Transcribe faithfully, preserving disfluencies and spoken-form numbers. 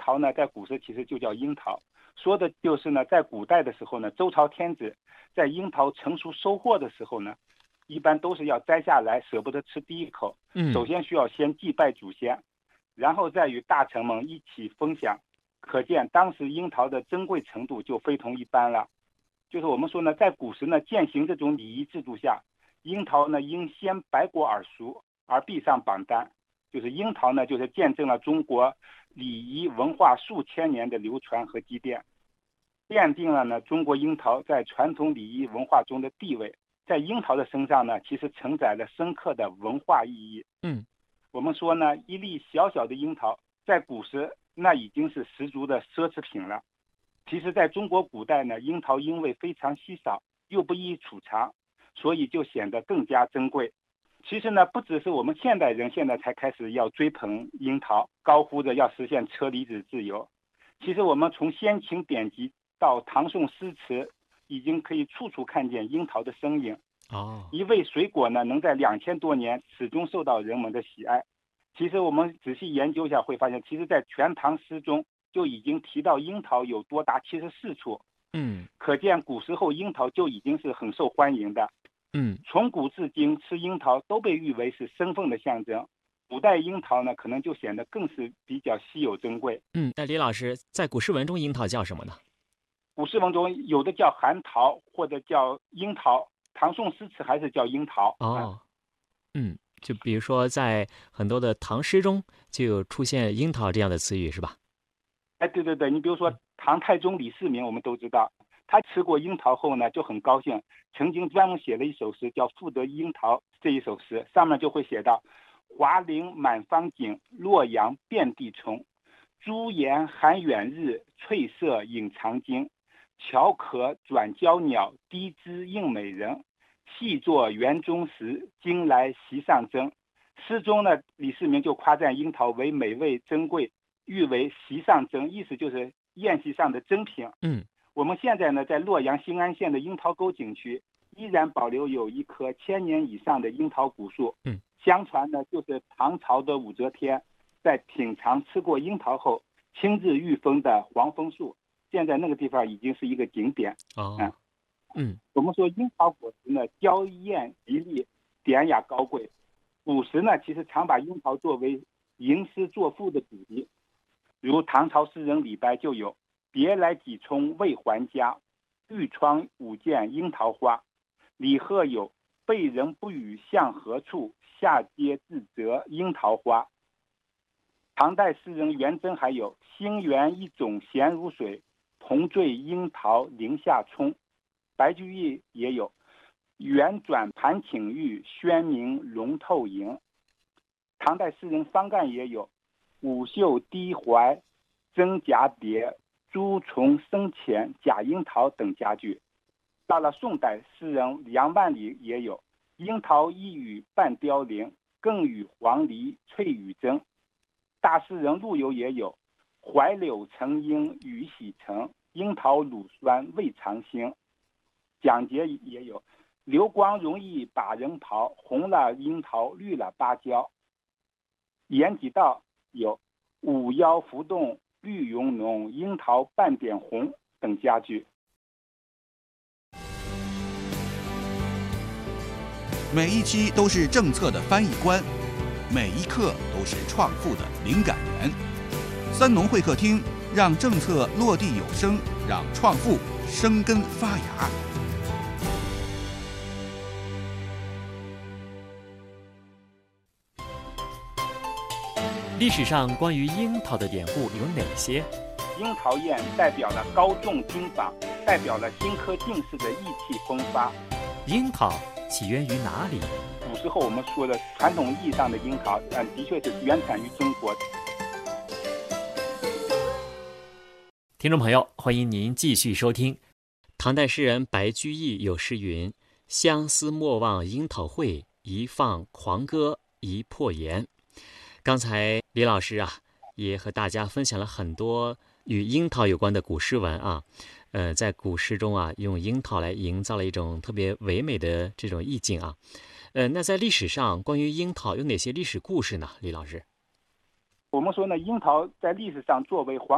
桃呢，在古时其实就叫樱桃，说的就是呢，在古代的时候呢，周朝天子在樱桃成熟收获的时候呢，一般都是要摘下来，舍不得吃第一口。 嗯， 首先需要先祭拜祖先，然后再与大臣们一起分享。可见当时樱桃的珍贵程度就非同一般了。就是我们说呢，在古时呢，践行这种礼仪制度下，樱桃呢应先百果而熟，而必上榜单。就是樱桃呢，就是见证了中国礼仪文化数千年的流传和积淀，奠定了呢中国樱桃在传统礼仪文化中的地位。在樱桃的身上呢，其实承载了深刻的文化意义。 嗯， 我们说呢，一粒小小的樱桃，在古时那已经是十足的奢侈品了。其实在中国古代呢，樱桃因为非常稀少，又不易储藏，所以就显得更加珍贵。其实呢，不只是我们现代人现在才开始要追捧樱桃，高呼着要实现车厘子自由。其实我们从先秦典籍到唐宋诗词，已经可以处处看见樱桃的身影。 哦， 一味水果呢，能在两千多年始终受到人们的喜爱。其实我们仔细研究一下，会发现，其实在全唐诗中就已经提到樱桃有多达七十四处。 嗯可见古时候樱桃就已经是很受欢迎的。 嗯， 从古至今，吃樱桃都被誉为是身份的象征。古代樱桃呢，可能就显得更是比较稀有珍贵。 嗯，那李老师，在古诗文中樱桃叫什么呢？ 古诗文中有的叫含桃，或者叫樱桃，唐宋诗词还是叫樱桃。 哦，嗯，就比如说在很多的唐诗中就有出现樱桃这样的词语，是吧？ 哎，对对对，你比如说唐太宗李世民，我们都知道，他吃过樱桃后呢，就很高兴，曾经专门写了一首诗叫《赋得樱桃》。这一首诗上面就会写到：华陵满方景，洛阳遍地虫。朱颜含远日，翠色隐藏经。巧可转娇鸟，低姿应美人。细作园中时，今来席上珍。诗中呢，李世民就夸赞樱桃为美味珍贵，誉为席上珍，意思就是宴席上的珍品。 嗯， 我们现在呢，在洛阳新安县的樱桃沟景区，依然保留有一棵千年以上的樱桃古树。 嗯， 相传呢，就是唐朝的武则天在品尝吃过樱桃后，亲自御封的黄枫树。现在那个地方已经是一个景点。 哦， 嗯嗯我们说樱桃果实呢，娇艳吉利，典雅高贵。古时呢，其实常把樱桃作为吟诗作赋的主题，如唐朝诗人李白就有“别来几冲未还家，玉窗舞见樱桃花”。李贺有“被人不语向何处，下阶自折樱桃花”。唐代诗人元贞还有“心园一种咸如水，同醉樱桃林下冲”。白居易也有“圆转盘请玉，宣明龙透莹”。唐代诗人方干也有“舞袖低怀，真蛱蝶，朱重生前假樱桃”等佳句。到了宋代，诗人杨万里也有“樱桃一语半凋零，更与黄鹂翠羽争”。大诗人陆游也有“槐柳成荫雨洗尘，樱桃乳酸未尝新”。蒋捷也有“流光容易把人刨，红了樱桃绿了芭蕉”。严几道有“五腰浮动绿茸浓，樱桃半点红”等佳句。 每一期都是政策的翻译官，每一刻都是创富的灵感源。三农会客厅，让政策落地有声，让创富生根发芽。 历史上关于樱桃的典故有哪些？ 樱桃宴代表了高中金榜，代表了新科进士的意气风发。 樱桃起源于哪里？ 古时候我们说的传统意义上的樱桃，嗯，的确是原产于中国。 听众朋友，欢迎您继续收听。唐代诗人白居易有诗云：“相思莫忘樱桃会，一放狂歌一破颜。”刚才李老师啊，也和大家分享了很多与樱桃有关的古诗文啊。呃，在古诗中啊，用樱桃来营造了一种特别唯美的这种意境啊。呃，那在历史上，关于樱桃有哪些历史故事呢？李老师？ 我们说呢，樱桃在历史上作为黄